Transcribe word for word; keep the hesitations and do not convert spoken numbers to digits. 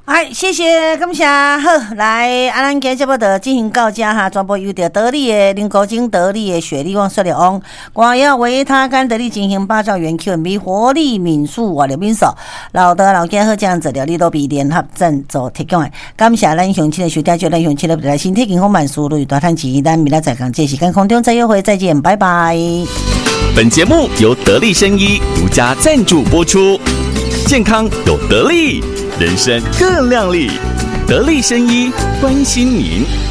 哎，谢谢，感谢。好，来，啊，咱今节目就进行到这哈，全部由着得力的林国金、得力的雪莉旺、雪莉旺、广药维他甘得力进行八兆元 Q M B 活力民宿瓦料民宿，老德老家好这样子料理都比联合赞助提供的。感谢咱乡亲的收听，就咱乡亲的来身体健康万事如意，大赚钱，咱明仔载讲这时间空中再约会，再见，拜拜。 本节目由得力生医独家赞助播出，健康有得力，人生更亮丽。得力生医关心您。